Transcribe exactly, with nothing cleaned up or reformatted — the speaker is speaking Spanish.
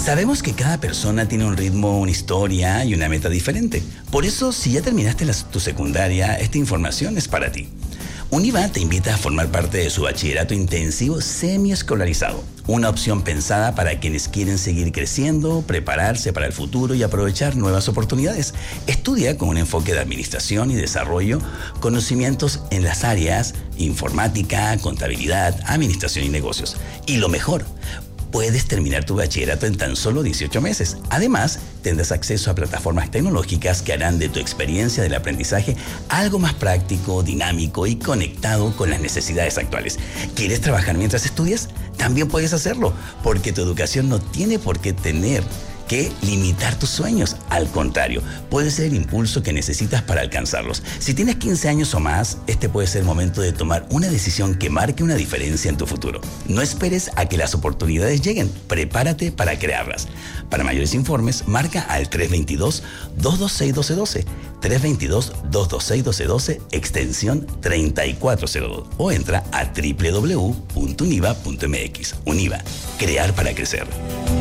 Sabemos que cada persona tiene un ritmo, una historia y una meta diferente. Por eso, si ya terminaste la, tu secundaria, esta información es para ti. UNIVA te invita a formar parte de su bachillerato intensivo semiescolarizado, una opción pensada para quienes quieren seguir creciendo, prepararse para el futuro y aprovechar nuevas oportunidades. Estudia con un enfoque de administración y desarrollo, conocimientos en las áreas informática, contabilidad, administración y negocios. Y lo mejor, puedes terminar tu bachillerato en tan solo dieciocho meses. Además, tendrás acceso a plataformas tecnológicas que harán de tu experiencia del aprendizaje algo más práctico, dinámico y conectado con las necesidades actuales. ¿Quieres trabajar mientras estudias? También puedes hacerlo, porque tu educación no tiene por qué tener que limitar tus sueños. Al contrario, puede ser el impulso que necesitas para alcanzarlos. Si tienes quince años o más, este puede ser el momento de tomar una decisión que marque una diferencia en tu futuro. No esperes a que las oportunidades lleguen, prepárate para crearlas. Para mayores informes, marca al tres dos dos, dos dos seis, uno dos uno dos, tres dos dos, dos dos seis, uno dos uno dos, extensión treinta y cuatro cero dos o entra a doble u doble u doble u punto univa punto m x. UNIVA, crear para crecer.